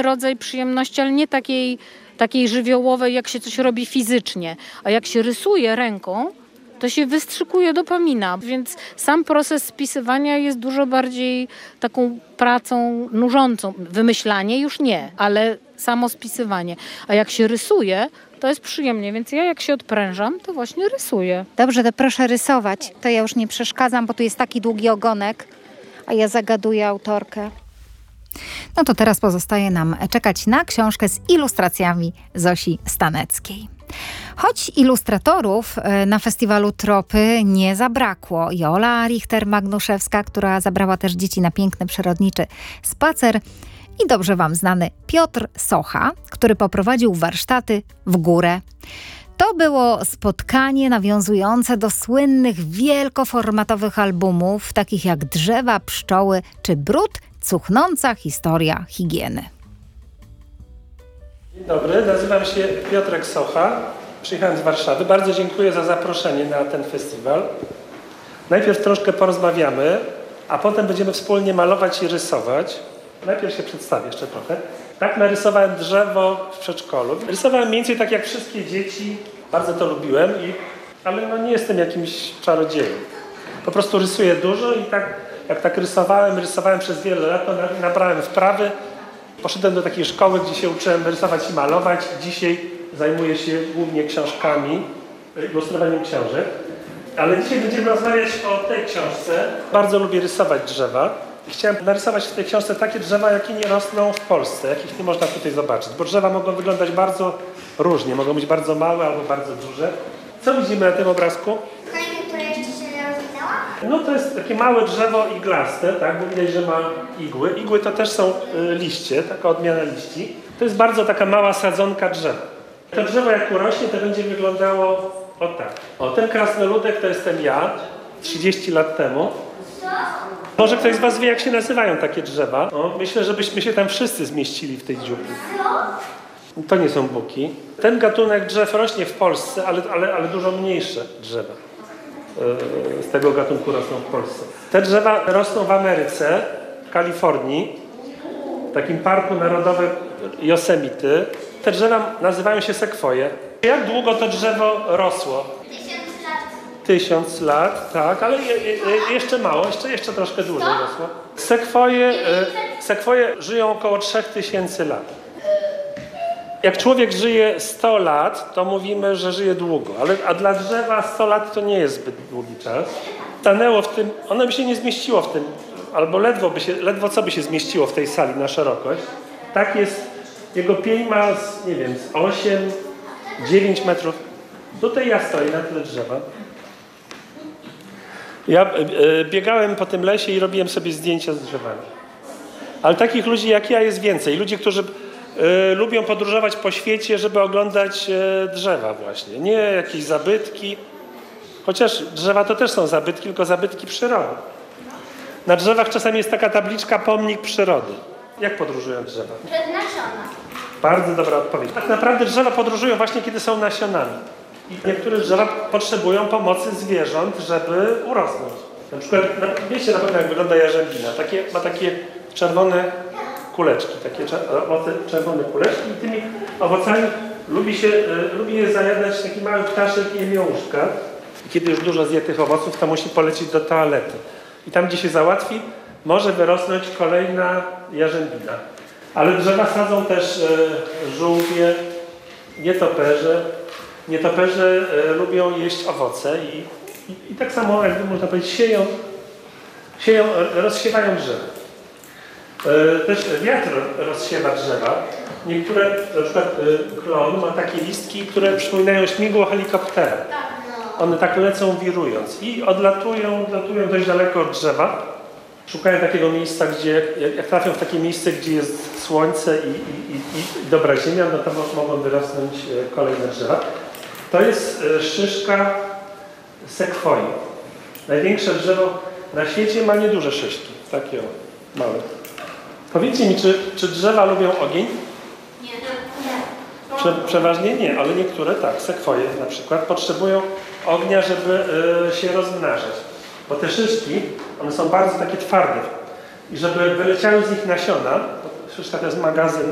inny rodzaj przyjemności, ale nie takiej żywiołowej, jak się coś robi fizycznie. A jak się rysuje ręką, to się wystrzykuje dopamina, więc sam proces spisywania jest dużo bardziej taką pracą nużącą. Wymyślanie już nie, ale samo spisywanie. A jak się rysuje, to jest przyjemnie, więc ja jak się odprężam, to właśnie rysuję. Dobrze, to proszę rysować. To ja już nie przeszkadzam, bo tu jest taki długi ogonek, a ja zagaduję autorkę. No to teraz pozostaje nam czekać na książkę z ilustracjami Zosi Staneckiej. Choć ilustratorów na festiwalu Tropy nie zabrakło. Jola Richter-Magnuszewska, która zabrała też dzieci na piękny przyrodniczy spacer, i dobrze wam znany Piotr Socha, który poprowadził warsztaty w górę. To było spotkanie nawiązujące do słynnych wielkoformatowych albumów, takich jak Drzewa, pszczoły czy Brud, cuchnąca historia higieny. Dzień dobry, nazywam się Piotrek Socha. Przyjechałem z Warszawy. Bardzo dziękuję za zaproszenie na ten festiwal. Najpierw troszkę porozmawiamy, a potem będziemy wspólnie malować i rysować. Najpierw się przedstawię jeszcze trochę. Tak narysowałem drzewo w przedszkolu. Rysowałem mniej więcej tak jak wszystkie dzieci. Bardzo to lubiłem, ale no nie jestem jakimś czarodziejem. Po prostu rysuję dużo i tak jak tak rysowałem przez wiele lat, to nabrałem wprawy. Poszedłem do takiej szkoły, gdzie się uczyłem rysować i malować. Dzisiaj zajmuję się głównie książkami, ilustrowaniem książek. Ale dzisiaj będziemy rozmawiać o tej książce. Bardzo lubię rysować drzewa. Chciałem narysować w tej książce takie drzewa, jakie nie rosną w Polsce, jakich nie można tutaj zobaczyć. Bo drzewa mogą wyglądać bardzo różnie. Mogą być bardzo małe albo bardzo duże. Co widzimy na tym obrazku? Kolejne, która jeszcze się nie rozwinęła? No to jest takie małe drzewo iglaste, tak? Bo widać, że ma igły. Igły to też są liście, taka odmiana liści. To jest bardzo taka mała sadzonka drzewa. To drzewo jak urośnie, to będzie wyglądało o tak. O, ten krasnoludek to jestem ja, 30 lat temu. Może ktoś z was wie, jak się nazywają takie drzewa? O, myślę, żebyśmy się tam wszyscy zmieścili w tej dziupli. To nie są buki. Ten gatunek drzew rośnie w Polsce, ale dużo mniejsze drzewa z tego gatunku rosną w Polsce. Te drzewa rosną w Ameryce, w Kalifornii, w takim parku narodowym Yosemite. Te drzewa nazywają się sekwoje. Jak długo to drzewo rosło? 1000 lat, tak, ale jeszcze mało, jeszcze troszkę dłużej rosło. Sekwoje żyją około 3000 lat. Jak człowiek żyje 100 lat, to mówimy, że żyje długo, a dla drzewa 100 lat to nie jest zbyt długi czas. Stanęło w tym, ono by się nie zmieściło w tym, albo ledwo co by się zmieściło w tej sali na szerokość. Tak jest, jego pień ma nie wiem, z 8-9 metrów. Tutaj ja stoję na tyle drzewa. Ja biegałem po tym lesie i robiłem sobie zdjęcia z drzewami. Ale takich ludzi jak ja jest więcej. Ludzi, którzy lubią podróżować po świecie, żeby oglądać drzewa właśnie. Nie jakieś zabytki. Chociaż drzewa to też są zabytki, tylko zabytki przyrody. Na drzewach czasami jest taka tabliczka pomnik przyrody. Jak podróżują drzewa? Przeznaczona. Bardzo dobra odpowiedź. Tak naprawdę drzewa podróżują właśnie, kiedy są nasionami. I niektóre drzewa potrzebują pomocy zwierząt, żeby urosnąć. Na przykład, wiecie na pewno jak wygląda jarzębina. Ma takie czerwone kuleczki, czerwone kuleczki i tymi owocami lubi je zajadać taki mały ptaszek jemiołuszka. I kiedy już dużo zje tych owoców, to musi polecieć do toalety. I tam, gdzie się załatwi, może wyrosnąć kolejna jarzębina. Ale drzewa sadzą też żółwie, nietoperze. Nietoperze lubią jeść owoce i tak samo, jakby można powiedzieć, rozsiewają drzewa. Też wiatr rozsiewa drzewa. Niektóre, na przykład klon ma takie listki, które przypominają śmigło helikoptera. One tak lecą wirując i odlatują dość daleko od drzewa. Szukają takiego miejsca, gdzie jak trafią w takie miejsce, gdzie jest słońce i dobra ziemia, no to mogą wyrosnąć kolejne drzewa. To jest szyszka sekwoi. Największe drzewo na świecie ma nieduże szyszki, takie małe. Powiedzcie mi, czy drzewa lubią ogień? Nie. Przeważnie nie, ale niektóre tak. Sekwoje na przykład potrzebują ognia, żeby się rozmnażać. Bo te szyszki, one są bardzo takie twarde. I żeby wyleciały z nich nasiona, szyszka to jest magazyn